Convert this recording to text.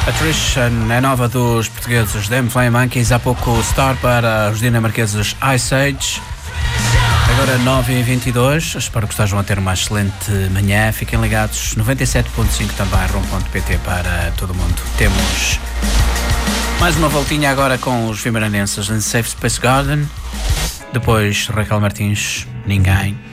A Trish, a nova dos portugueses Them Flying Monkeys, há pouco Star para os dinamarqueses Ice Age. Agora 9h22, espero que estejam a ter uma excelente manhã. Fiquem ligados, 97.5 também, rom.pt para todo o mundo. Temos mais uma voltinha agora com os vimaranenses em Safe Space Garden. Depois Raquel Martins, Ninguém.